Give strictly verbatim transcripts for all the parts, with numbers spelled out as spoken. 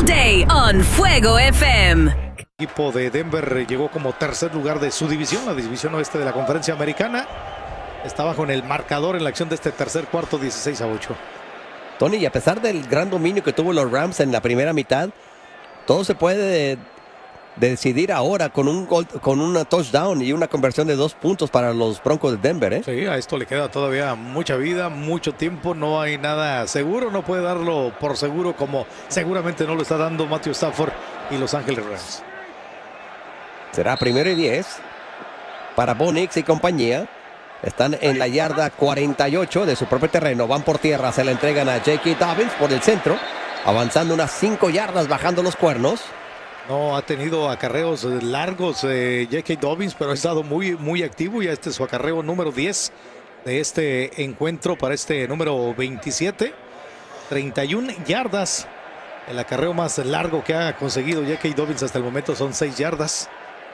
all day on Fuego F M. El equipo de Denver llegó como tercer lugar de su división, la división oeste de la Conferencia Americana. Está bajo en el marcador en la acción de este tercer cuarto, dieciséis a ocho. Tony, y a pesar del gran dominio que tuvo los Rams en la primera mitad, todo se puede decidir ahora con un gol, con una touchdown y una conversión de dos puntos para los Broncos de Denver, ¿eh? Sí, a esto le queda todavía mucha vida, mucho tiempo, no hay nada seguro, no puede darlo por seguro como seguramente no lo está dando Matthew Stafford y Los Ángeles Rams. Será primero y diez para Bo Nix y compañía. Están en la yarda cuarenta y ocho de su propio terreno. Van por tierra, se la entregan a J K. Dobbins por el centro. Avanzando unas cinco yardas, bajando los cuernos. No ha tenido acarreos largos eh, J K. Dobbins, pero ha estado muy, muy activo. Y este es su acarreo número diez de este encuentro para este número veintisiete. treinta y una yardas. El acarreo más largo que ha conseguido J K. Dobbins hasta el momento son seis yardas.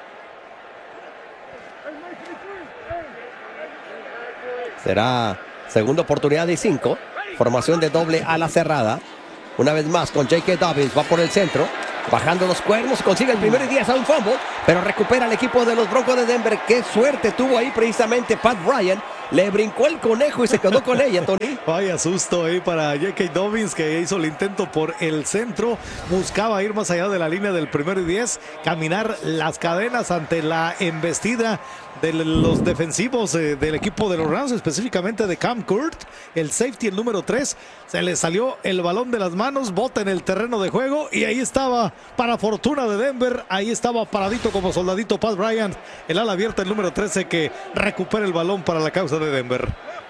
Será segunda oportunidad de cinco. Formación de doble ala cerrada. Una vez más con J K. Dobbins. Va por el centro. Bajando los cuernos. Consigue el primero y diez a un fumble. Pero recupera el equipo de los Broncos de Denver. Qué suerte tuvo ahí precisamente Pat Bryant. Le brincó el conejo y se quedó con ella, Tony. Vaya susto ahí para J K. Dobbins, que hizo el intento por el centro. Buscaba ir más allá de la línea del primero y diez. Caminar las cadenas ante la embestida de los defensivos eh, del equipo de los Rams, específicamente de Cam Kurt, el safety, el número tres. Se le salió el balón de las manos, bota en el terreno de juego y ahí estaba, para fortuna de Denver, ahí estaba paradito como soldadito Pat Bryant, el ala abierta, el número trece, que recupera el balón para la causa de Denver.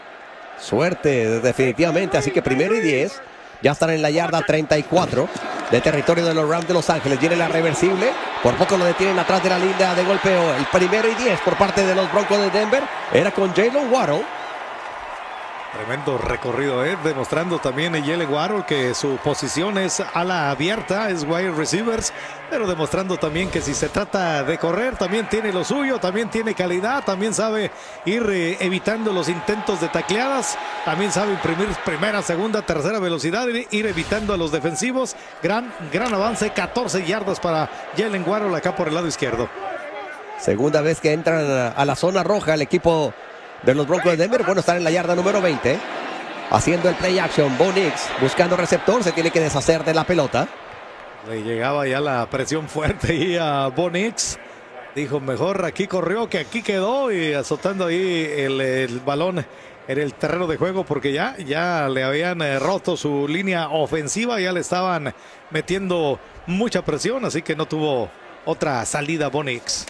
Suerte, definitivamente. Así que primero y diez. Ya están en la yarda treinta y cuatro de territorio de los Rams de Los Ángeles. Viene la reversible. Por poco lo detienen atrás de la línea de golpeo. El primero y diez por parte de los Broncos de Denver. Era con Jalen Waddle. Tremendo recorrido, ¿eh? Demostrando también a Jalen Waddle que su posición es ala abierta, es wide receivers, pero demostrando también que si se trata de correr, también tiene lo suyo, también tiene calidad, también sabe ir eh, evitando los intentos de tacleadas, también sabe imprimir primera, segunda, tercera velocidad, ir evitando a los defensivos. Gran, gran avance, catorce yardas para Jalen Waddle acá por el lado izquierdo. Segunda vez que entran a, a la zona roja el equipo de los Broncos de Denver. Bueno, están en la yarda número veinte. Haciendo el play action. Bo Nix buscando receptor. Se tiene que deshacer de la pelota. Le llegaba ya la presión fuerte y a Bo Nix. Dijo, mejor aquí corrió que aquí quedó. Y azotando ahí el, el balón en el terreno de juego. Porque ya, ya le habían eh, roto su línea ofensiva. Ya le estaban metiendo mucha presión. Así que no tuvo otra salida Bo Nix.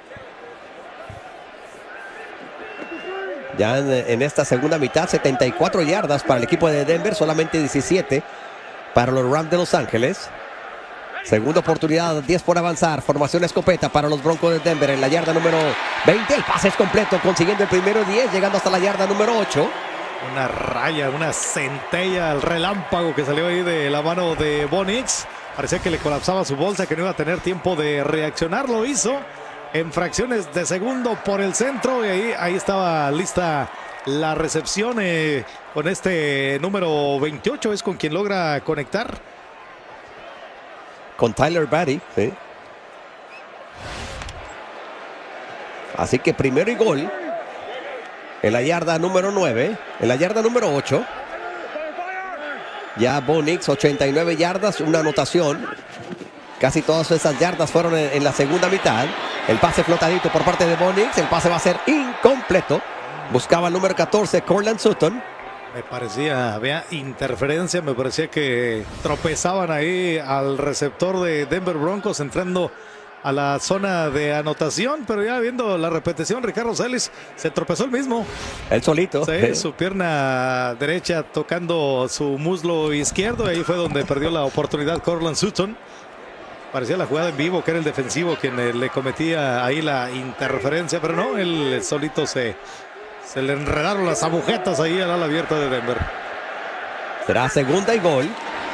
Ya en, en esta segunda mitad, setenta y cuatro yardas para el equipo de Denver, solamente diecisiete para los Rams de Los Ángeles. Segunda oportunidad, diez por avanzar. Formación escopeta para los Broncos de Denver en la yarda número veinte. El pase es completo, consiguiendo el primero diez, llegando hasta la yarda número ocho. Una raya, una centella, el relámpago que salió ahí de la mano de Bo Nix. Parecía que le colapsaba su bolsa, que no iba a tener tiempo de reaccionar. Lo hizo en fracciones de segundo por el centro y ahí, ahí estaba lista la recepción eh, con este número veintiocho, es con quien logra conectar. Con Tyler Batty, sí. Así que primero y gol en la yarda número nueve, en la yarda número ocho. Ya Bo Nix, ochenta y nueve yardas, una anotación. Casi todas esas yardas fueron en, en la segunda mitad. El pase flotadito por parte de Bo Nix. El pase va a ser incompleto. Buscaba el número catorce, Courtland Sutton. Me parecía, había interferencia. Me parecía que tropezaban ahí al receptor de Denver Broncos entrando a la zona de anotación. Pero ya viendo la repetición, Ricardo Celis se tropezó el mismo. Él solito. Sí, su pierna derecha tocando su muslo izquierdo. Y ahí fue donde perdió la oportunidad Courtland Sutton. Parecía la jugada en vivo, que era el defensivo quien eh, le cometía ahí la interferencia, pero no, él solito se, se le enredaron las agujetas ahí al ala abierta de Denver. Será segunda y gol.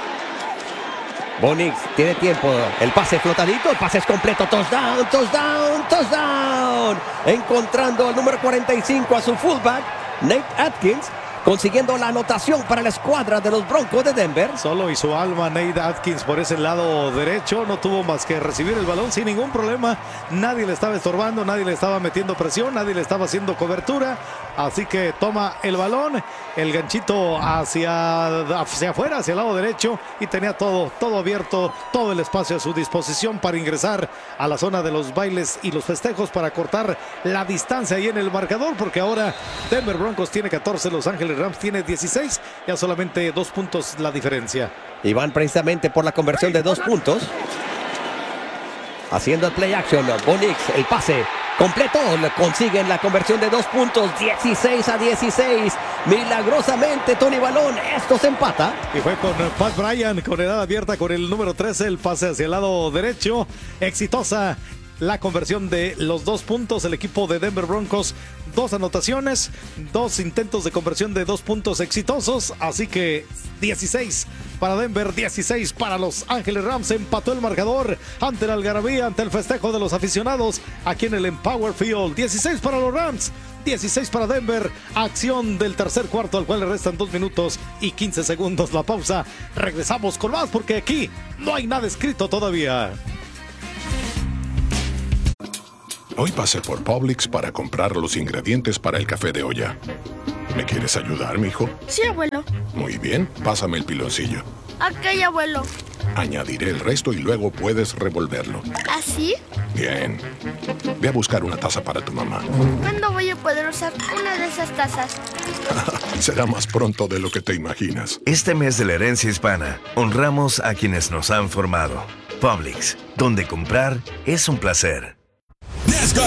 Bo Nix tiene tiempo, el pase flotadito, el pase es completo, touchdown, touchdown, touchdown. Encontrando al número cuarenta y cinco a su fullback, Nate Atkins. consiguiendo la anotación para la escuadra de los Broncos de Denver. Solo y su alma Nate Atkins por ese lado derecho, no tuvo más que recibir el balón sin ningún problema. Nadie le estaba estorbando, nadie le estaba metiendo presión, nadie le estaba haciendo cobertura. Así que toma el balón, el ganchito hacia, hacia afuera, hacia el lado derecho, y tenía todo, todo abierto, todo el espacio a su disposición para ingresar a la zona de los bailes y los festejos para cortar la distancia ahí en el marcador, porque ahora Denver Broncos tiene catorce, Los Ángeles Rams tiene dieciséis, ya solamente dos puntos la diferencia. Y van precisamente por la conversión de dos puntos. Haciendo el play action, Bo Nix, el pase completo, consiguen la conversión de dos puntos, dieciséis a dieciséis. Milagrosamente, Tony Balón, esto se empata. Y fue con Pat Bryant, con edad abierta, con el número trece, el pase hacia el lado derecho. Exitosa la conversión de los dos puntos. El equipo de Denver Broncos, dos anotaciones, dos intentos de conversión de dos puntos exitosos. Así que dieciséis para Denver, dieciséis para Los Ángeles Rams. Empató el marcador ante la algarabía, ante el festejo de los aficionados aquí en el Empower Field. dieciséis para los Rams, dieciséis para Denver. Acción del tercer cuarto, al cual le restan dos minutos y quince segundos. La pausa. Regresamos con más, porque aquí no hay nada escrito todavía. Hoy pasé por Publix para comprar los ingredientes para el café de olla. ¿Me quieres ayudar, mijo? Sí, abuelo. Muy bien, pásame el piloncillo. Ok, abuelo. Añadiré el resto y luego puedes revolverlo. ¿Así? Bien. Ve a buscar una taza para tu mamá. ¿Cuándo voy a poder usar una de esas tazas? Será más pronto de lo que te imaginas. Este mes de la herencia hispana, honramos a quienes nos han formado. Publix, donde comprar es un placer.